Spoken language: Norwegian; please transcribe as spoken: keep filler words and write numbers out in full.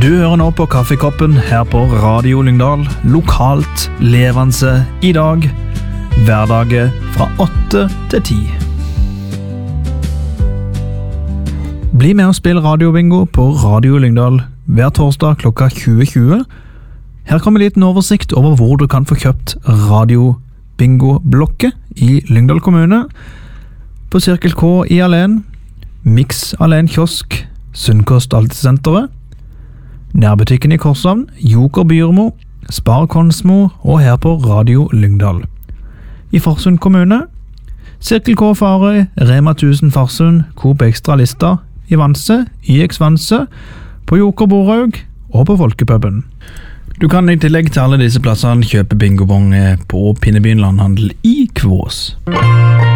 Du hører nå på Kaffekoppen her på Radio Lyngdal, lokalt, levende i dag, hverdager fra åtte til ti. Bli med og spill radiobingo på Radio Lyngdal hver torsdag klokka tjue tjue. Her kommer en liten oversikt over hvor du kan få kjøpt radiobingo-blokket i Lyngdal kommune, på Cirkel K i Alen, Mix Alen Kiosk, Sunnkost Altesenteret, nærbutikken i Korshavn, Joker Byrmo, Spar Konsmo og her på Radio Lyngdal. I Farsund kommune, Cirkel K Farøy, Rema tusen Farsund, Coop Extra Lista, i Vanse, I X Vanse, på Joker Borhaug og på Folkepuben. Du kan i tillegg til alle disse plassene kjøpe bingobong på Pinnebyen Landhandel i Kvås.